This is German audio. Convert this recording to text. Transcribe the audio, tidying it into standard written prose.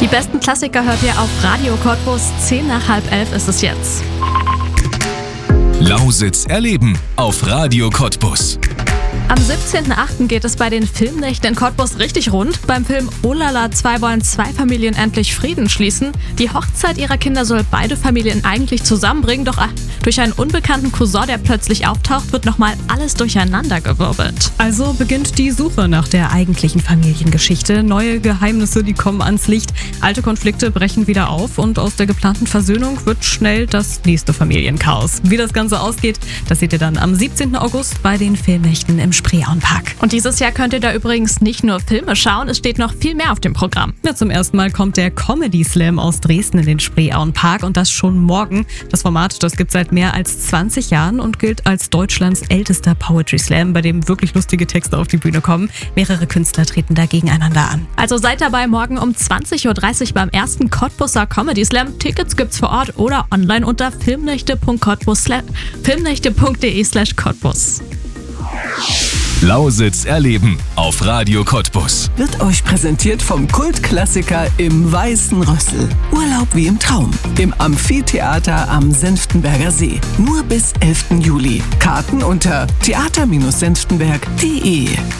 Die besten Klassiker hört ihr auf Radio Cottbus. 10 nach halb 11 ist es jetzt. Lausitz erleben auf Radio Cottbus. Am 17.08. geht es bei den Filmnächten in Cottbus richtig rund. Beim Film Olala 2 wollen zwei Familien endlich Frieden schließen. Die Hochzeit ihrer Kinder soll beide Familien eigentlich zusammenbringen, doch durch einen unbekannten Cousin, der plötzlich auftaucht, wird nochmal alles durcheinandergewirbelt. Also beginnt die Suche nach der eigentlichen Familiengeschichte. Neue Geheimnisse, die kommen ans Licht. Alte Konflikte brechen wieder auf und aus der geplanten Versöhnung wird schnell das nächste Familienchaos. Wie das Ganze ausgeht, das seht ihr dann am 17. August bei den Filmnächten im Spreeauenpark. Und dieses Jahr könnt ihr da übrigens nicht nur Filme schauen, es steht noch viel mehr auf dem Programm. Ja, zum ersten Mal kommt der Comedy Slam aus Dresden in den Spreeauenpark und das schon morgen. Das Format, das gibt es seit mehr als 20 Jahren und gilt als Deutschlands ältester Poetry Slam, bei dem wirklich lustige Texte auf die Bühne kommen. Mehrere Künstler treten da gegeneinander an. Also seid dabei morgen um 20.30 Uhr beim ersten Cottbuser Comedy Slam. Tickets gibt's vor Ort oder online unter filmnächte.de/Cottbus. Lausitz erleben auf Radio Cottbus. Wird euch präsentiert vom Kultklassiker Im Weißen Rössel. Urlaub wie im Traum. Im Amphitheater am Senftenberger See. Nur bis 11. Juli. Karten unter theater-senftenberg.de.